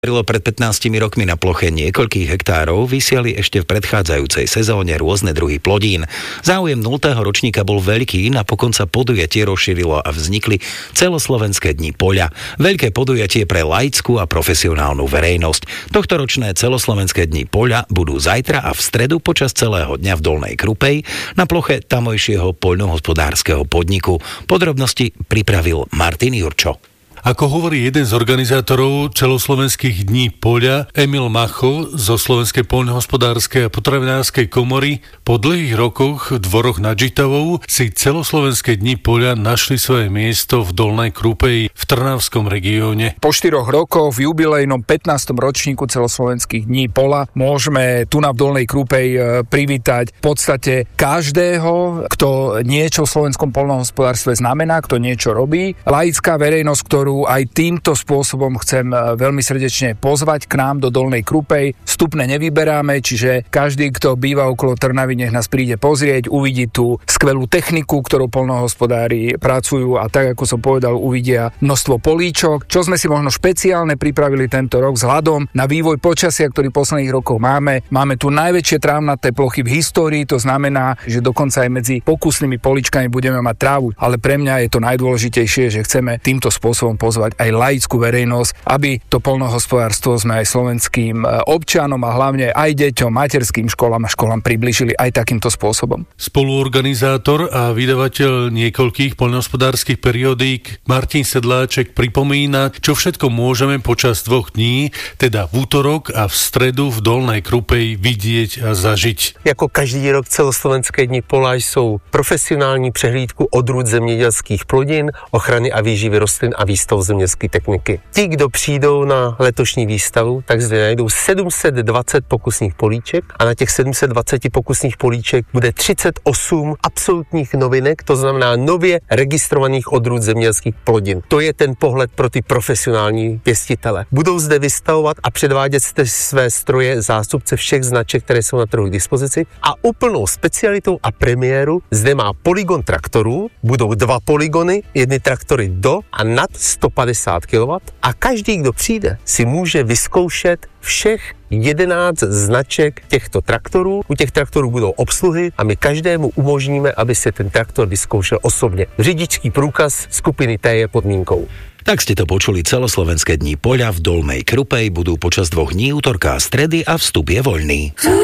Pred 15 rokmi na ploche niekoľkých hektárov vysiali ešte v predchádzajúcej sezóne rôzne druhy plodín. Záujem 0. ročníka bol veľký, napokon sa podujatie rozšírilo a vznikli celoslovenské dni poľa. Veľké podujatie pre laickú a profesionálnu verejnosť. Tohtoročné celoslovenské dni poľa budú zajtra a v stredu počas celého dňa v Dolnej Krupej na ploche tamojšieho poľnohospodárskeho podniku. Podrobnosti pripravil Martin Jurčo. Ako hovorí jeden z organizátorov celoslovenských dní poľa, Emil Macho zo Slovenskej poľnohospodárskej a potravinárskej komory, po dlhých rokoch v Dvoroch nad Žitavou si celoslovenské dni poľa našli svoje miesto v Dolnej Krupej v Trnavskom regióne. Po 4 rokoch v jubilejnom 15. ročníku celoslovenských dní poľa môžeme tu na Dolnej Krupej privítať v podstate každého, kto niečo v slovenskom poľnohospodárstve znamená, kto niečo robí. Laická verejnosť, ktorú aj týmto spôsobom chcem veľmi srdečne pozvať k nám do Dolnej Krupej. Vstupné nevyberáme, čiže každý, kto býva okolo Trnavy, nech nás príde pozrieť, uvidí tú skvelú techniku, ktorou poľnohospodári pracujú a tak, ako som povedal, uvidia množstvo políčok. Čo sme si možno špeciálne pripravili tento rok vzhľadom na vývoj počasia, ktorý v posledných rokoch máme. Máme tu najväčšie trávnaté plochy v histórii, to znamená, že dokonca aj medzi pokusnými políčkami budeme mať trávu, ale pre mňa je to najdôležitejšie, že chceme týmto spôsobom pozvať aj laickú verejnosť, aby to poľnohospodárstvo sme aj slovenským občanom a hlavne aj deťom, materským školám a školám priblížili aj takýmto spôsobom. Spoluorganizátor a vydavateľ niekoľkých poľnohospodárskych periodík Martin Sedláček pripomína, čo všetko môžeme počas 2 dní, teda v útorok a v stredu v Dolnej Krupej vidieť a zažiť. Jako každý rok celoslovenské dni poľa jsou profesionální přehlídku odrůd zemědělských plodin, ochrany a výživy rostlin a výstav zemědělské techniky. Ti, kdo přijdou na letošní výstavu, tak zde najdou 720 pokusných políček a na těch 720 pokusných políček bude 38 absolutních novinek, to znamená nově registrovaných odrůd zemědělských plodin. To je ten pohled pro ty profesionální pěstitele. Budou zde vystavovat a předvádět své stroje zástupce všech značek, které jsou na trhu k dispozici a úplnou specialitou a premiéru zde má polygon traktorů, budou 2 polygony, jedny traktory do a nad 150 kW a každý, kdo přijde, si může vyzkoušet všech 11 značek těchto traktorů. U těch traktorů budou obsluhy a my každému umožníme, aby si ten traktor vyzkoušel osobně. Řidičský průkaz skupiny T je podmínkou. Tak ste to počuli, celoslovenské dni poľa v Dolnej Krupej budú počas 2 dní, útorka a stredy a vstup je voľný.